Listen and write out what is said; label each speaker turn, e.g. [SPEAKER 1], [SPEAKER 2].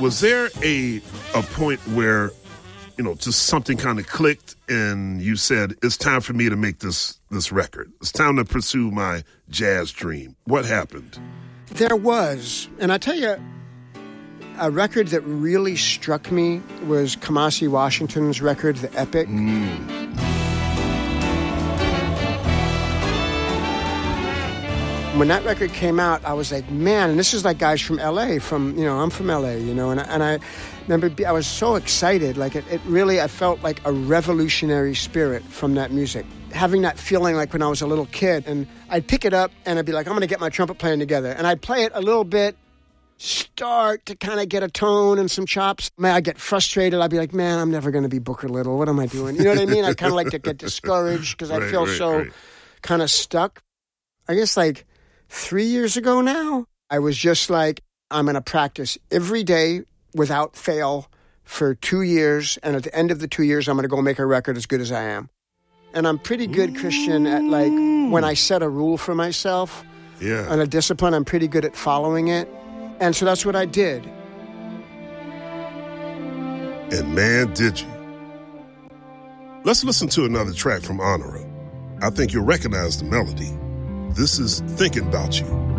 [SPEAKER 1] Was there a point where, just something kind of clicked and you said, it's time for me to make this record. It's time to pursue my jazz dream. What happened?
[SPEAKER 2] There was. And I tell you, a record that really struck me was Kamasi Washington's record, The Epic. When that record came out, I was like, man, and this is like guys from L.A., I'm from L.A., and I remember I was so excited. Like, it really, I felt like a revolutionary spirit from that music. Having that feeling like when I was a little kid, and I'd pick it up and I'd be like, I'm going to get my trumpet playing together. And I'd play it a little bit, start to kind of get a tone and some chops. Man, I'd get frustrated. I'd be like, man, I'm never going to be Booker Little. What am I doing? You know what I mean? I kind of like to get discouraged because I feel so kind of stuck. I guess like 3 years ago now, I was just like, I'm going to practice every day without fail for 2 years. And at the end of the 2 years, I'm going to go make a record as good as I am. And I'm pretty good, Christian, at like when I set a rule for myself and a discipline, I'm pretty good at following it. And so that's what I did.
[SPEAKER 1] And man, did you. Let's listen to another track from Honora. I think you'll recognize the melody. This is Thinking About You.